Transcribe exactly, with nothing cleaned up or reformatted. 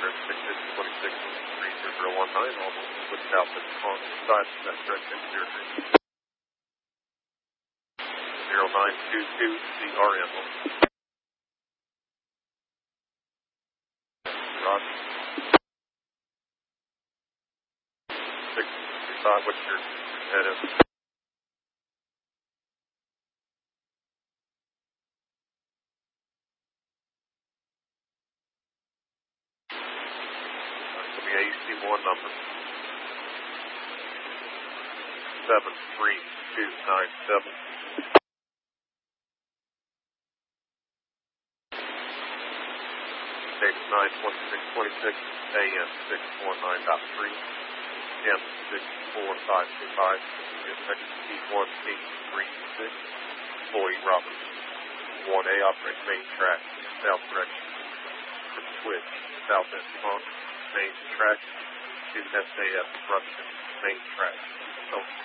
trip six six twenty-six three zero one nine, almost with Southwest on side, that direct zero zero nine two two C R M. Roger. six five, what's your head of? A C one number seven three two nine seven. Date nine twenty-six twenty-six, A M six four nine dot three, M six four five two five, T one eight three six, employee Robert. one A, operate main track, south direction, from switch, southwest pump. Main track to S A F Corruption, main track. So